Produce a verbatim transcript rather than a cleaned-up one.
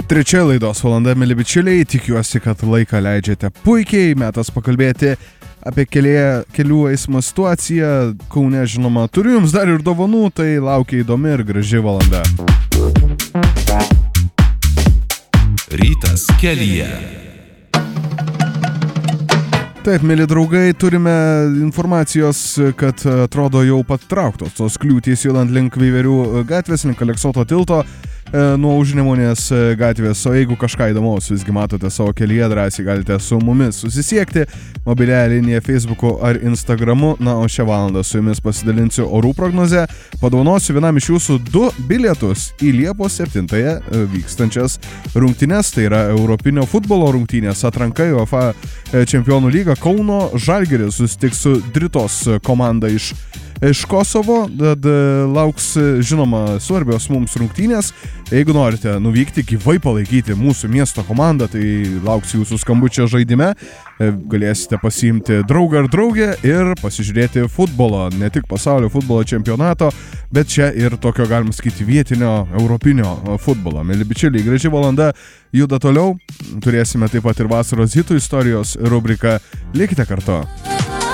Trečia laidos valanda, mėly bičiuliai, tikiuosi, kad laiką leidžiate puikiai, metas pakalbėti apie kelią, kelių eismo situaciją. Kaune, žinoma, turiu jums dar ir dovanų, tai laukia įdomi ir graži valanda. Rytas kelyje. Taip, mėly draugai, turime informacijos, kad atrodo jau patrauktos tos kliūtys judant link Veiverių gatvės, link Aleksoto tilto nuo Užnemunės gatvės. O jeigu kažką įdomaus visgi matote savo kelyje, drąsiai galite su mumis susisiekti mobiliąją liniją Facebook'u ar Instagram'u. Na, o šią valandą su jumis pasidalinsiu orų prognozę. Padovanosiu vienam iš jūsų du bilietus į Liepos septintąją vykstančias rungtynes. Tai yra Europinio futbolo rungtynės atranka į UEFA Čempionų lygą. Kauno Žalgiris susitiks su Dritos komanda iš Iš Kosovo, tad lauks, žinoma, svarbios mums rungtynės. Jeigu norite nuvykti gyvai palaikyti mūsų miesto komandą, tai lauks jūsų skambučio žaidime. Galėsite pasiimti draugą ar draugę ir pasižiūrėti futbolo, ne tik pasaulio futbolo čempionato, bet čia ir tokio, galima sakyti, vietinio, europinio futbolo. Mėly bičiuliai, graži valanda juda toliau. Turėsime taip pat ir vasaros hitų istorijos rubriką. Likite kartu.